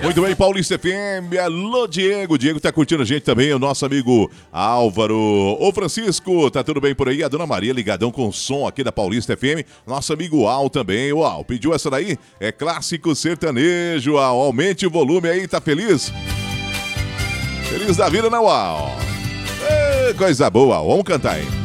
Muito bem, Paulista FM, alô Diego. Diego tá curtindo a gente também, o nosso amigo Álvaro. Ô Francisco, tá tudo bem por aí? A dona Maria ligadão com o som aqui da Paulista FM. Nosso amigo Al também. O Al pediu essa daí? É clássico sertanejo. Al, aumente o volume aí, tá feliz? Feliz da vida, né, Al? Coisa boa, vamos cantar aí.